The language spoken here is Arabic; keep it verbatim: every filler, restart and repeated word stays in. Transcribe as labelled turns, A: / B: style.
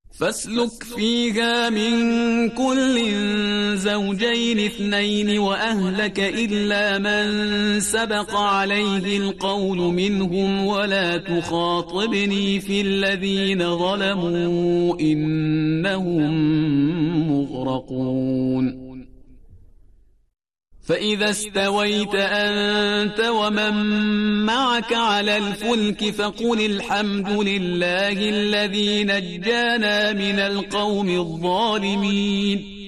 A: فاسلك فيها من كل زوجين اثنين وأهلك إلا من سبق عليه القول منهم ولا تخاطبني في الذين ظلموا إنهم مغرقون فإذا استويت أنت ومن معك على الفلك فقل الحمد لله الذي نجانا من القوم الظالمين